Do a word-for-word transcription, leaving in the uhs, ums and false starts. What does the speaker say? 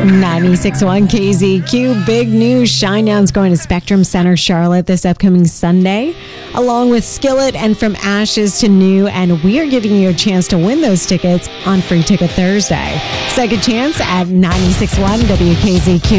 ninety-six point one K Z Q. Big news. Shinedown's going to Spectrum Center, Charlotte this upcoming Sunday, along with Skillet and From Ashes to New. And we are giving you a chance to win those tickets on Free Ticket Thursday. Second chance at ninety-six point one W K Z Q.